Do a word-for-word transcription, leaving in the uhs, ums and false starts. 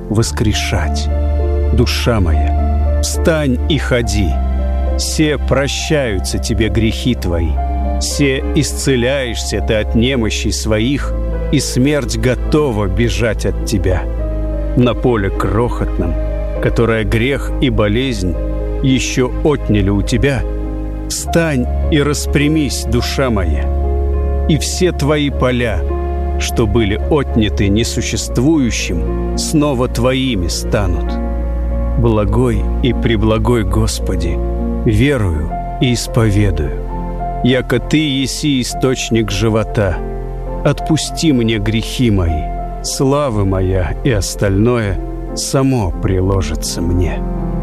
воскрешать. Душа моя, встань и ходи. Се прощаются тебе грехи твои, се исцеляешься ты от немощей своих, и смерть готова бежать от тебя. На поле крохотном, которое грех и болезнь еще отняли у тебя, встань и распрямись, душа моя, и все твои поля, что были отняты несуществующим, снова твоими станут. Благой и преблагой Господи, верую и исповедую, яко Ты еси источник живота. Отпусти мне грехи мои, слава моя и остальное само приложится мне».